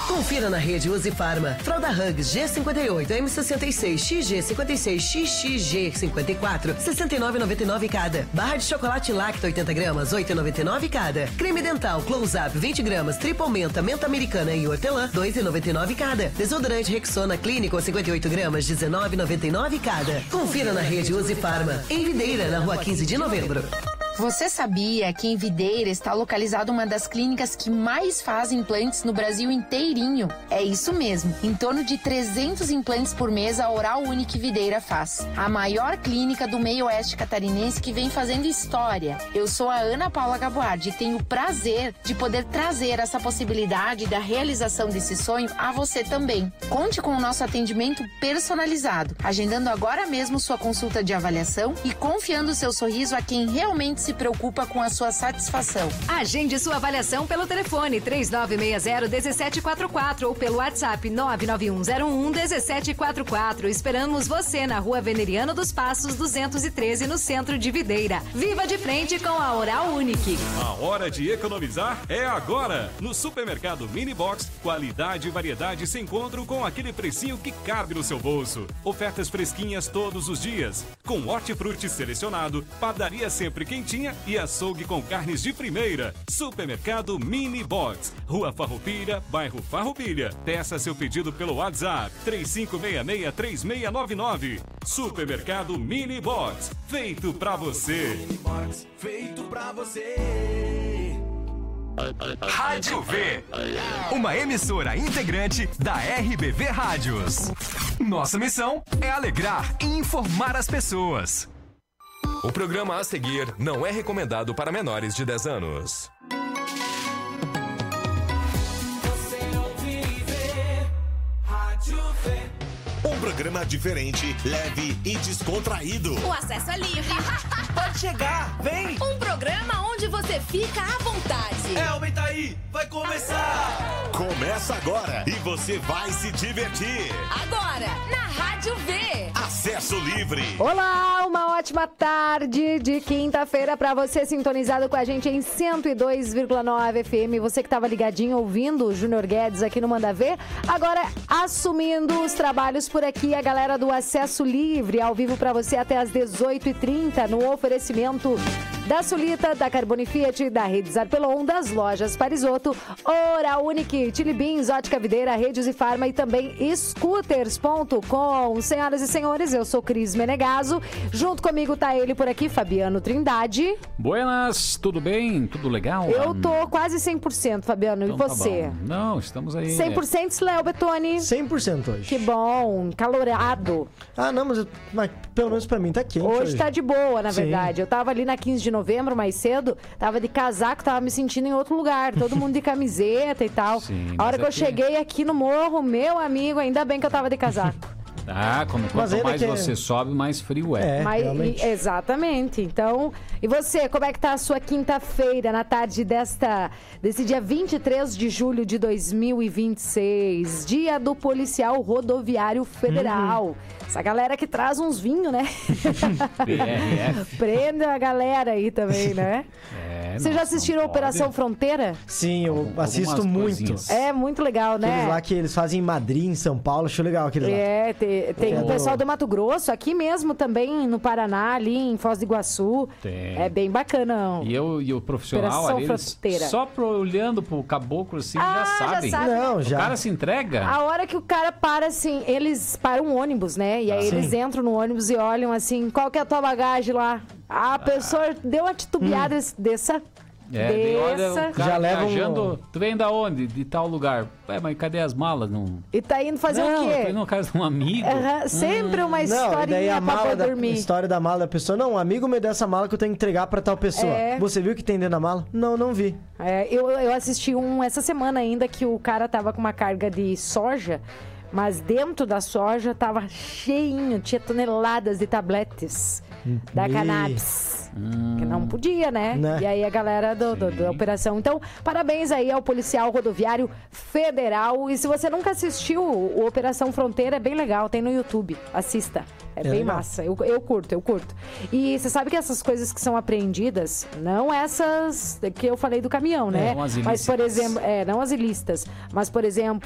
Confira na rede Uzi Farma. Fralda Hugs G58, M66, XG56, XXG54, 69,99 cada. Barra de chocolate Lacta 80 gramas, 8,99 cada. Creme dental Close Up 20 gramas, triple menta, menta americana e hortelã, 2,99 cada. Desodorante Rexona Clínico 58 gramas, 19,99 cada. Confira na rede Uzi Farma. Em Videira, na rua 15 de novembro. Você sabia que em Videira está localizada uma das clínicas que mais faz implantes no Brasil inteirinho? É isso mesmo, em torno de 300 implantes por mês a Oral Unique Videira faz. A maior clínica do meio oeste catarinense que vem fazendo história. Eu sou a Ana Paula Gaboardi e tenho o prazer de poder trazer essa possibilidade da realização desse sonho a você também. Conte com o nosso atendimento personalizado, agendando agora mesmo sua consulta de avaliação e confiando seu sorriso a quem realmente se preocupa com a sua satisfação. Agende sua avaliação pelo telefone 3960-1744 ou pelo WhatsApp 99101-1744. Esperamos você na Rua Veneriano dos Passos 213, no centro de Videira. Viva de frente com a Oral Unique. A hora de economizar é agora. No Supermercado Mini Box, qualidade e variedade se encontram com aquele precinho que cabe no seu bolso. Ofertas fresquinhas todos os dias, com hortifruti selecionado, padaria sempre quentinha e açougue com carnes de primeira. Supermercado Mini Box, Rua Farroupilha, bairro Farroupilha. Peça seu pedido pelo WhatsApp 3566-3699. Supermercado Mini Box, feito pra você. Mini Box, feito pra você. Rádio V, uma emissora integrante da RBV Rádios. Nossa missão é alegrar e informar as pessoas. O programa a seguir não é recomendado para menores de 10 anos. Você ouve V, Rádio V. Um programa diferente, leve e descontraído. O acesso é livre. Pode chegar, vem! Um programa onde você fica à vontade. Aumenta aí, vai começar! Começa agora e você vai se divertir. Agora, na Rádio V. Acesso livre. Olá, uma ótima tarde de quinta-feira para você sintonizado com a gente em 102,9 FM. Você que estava ligadinho ouvindo o Júnior Guedes aqui no Manda Ver, agora assumindo os trabalhos por aqui, a galera do Acesso Livre, ao vivo para você até às 18h30, no oferecimento da Sulita, da Carbone Fiat, da Rede Zarpelon, das lojas Parisotto, Oral Unique, Chili Beans, Ótica Videira, Rede Uzi Farma e também scooters.com. Senhoras e senhores, eu sou Cris Menegaso, junto comigo tá ele por aqui, Fabiano Trindade. Buenas, tudo bem? Tudo legal? Eu tô quase 100%, Fabiano, então, e você? Tá bom. Não, estamos aí. 100%, Léo Betoni? 100% hoje. Que bom, calorado. Ah, não, mas pelo menos pra mim tá quente hoje. Hoje tá de boa, na Sim. verdade. Eu tava ali na 15 de novembro, mais cedo, tava de casaco, tava me sentindo em outro lugar, todo mundo de camiseta e tal. Sim, a hora que eu cheguei aqui no morro, meu amigo, ainda bem que eu tava de casaco. Ah, quanto mais você sobe, mais frio é. Exatamente. Então, e você, como é que tá a sua quinta-feira, na tarde desse dia 23 de julho de 2026, dia do Policial Rodoviário Federal. Essa galera que traz uns vinhos, né? PRF. Prenda a galera aí também, né? Vocês já assistiram a Operação Fronteira? Sim, eu assisto muito. É muito legal, né? Aqueles lá que eles fazem em Madrid, em São Paulo, acho legal aqueles lá. Tem o pessoal do Mato Grosso, aqui mesmo também, no Paraná, ali em Foz do Iguaçu. Tem. É bem bacana. E o profissional ali, só olhando pro caboclo assim, já sabem. Não, já. O cara se entrega. A hora que o cara para, assim, eles param um ônibus, né? E aí eles entram no ônibus e olham assim, qual que é a tua bagagem lá? A pessoa deu uma titubeada dessa. Olha, o cara já viajando. Tu vem da onde? De tal lugar. Mas cadê as malas? Não... E tá indo fazer o quê? Tô indo na casa de um amigo. Sempre uma historinha pra poder dormir. A história da mala da pessoa. Não, um amigo me deu essa mala que eu tenho que entregar pra tal pessoa. Você viu o que tem dentro da mala? Não vi. Eu assisti essa semana ainda que o cara tava com uma carga de soja, mas dentro da soja tava cheinho, tinha toneladas de tabletes da cannabis. Que não podia, né? E aí a galera da operação. Então, parabéns aí ao Policial Rodoviário Federal. E se você nunca assistiu o Operação Fronteira, é bem legal, tem no YouTube. Assista. É bem legal. Massa. Eu curto. E você sabe que essas coisas que são apreendidas, não essas que eu falei do caminhão, né? Não as ilícitas. Mas, por exemplo, não as ilícitas. Mas, por exemplo,